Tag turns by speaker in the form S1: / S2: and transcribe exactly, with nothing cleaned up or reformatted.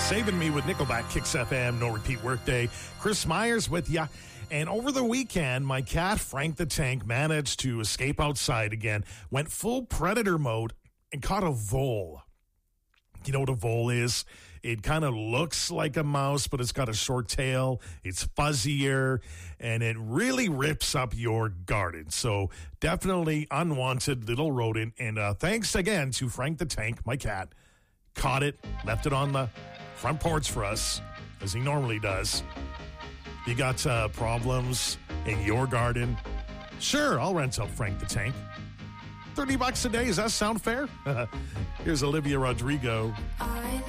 S1: Saving Me with Nickelback, Kicks F M, no repeat workday. Chris Myers with ya. And over the weekend, my cat, Frank the Tank, managed to escape outside again, went full predator mode, and caught a vole. You know what a vole is? It kind of looks like a mouse, but it's got a short tail. It's fuzzier, and it really rips up your garden. So definitely unwanted little rodent. And uh, thanks again to Frank the Tank, my cat. Caught it, left it on the front porch for us, as he normally does. You got uh, problems in your garden? Sure, I'll rent out Frank the Tank. thirty bucks a day, does that sound fair? Here's Olivia Rodrigo. I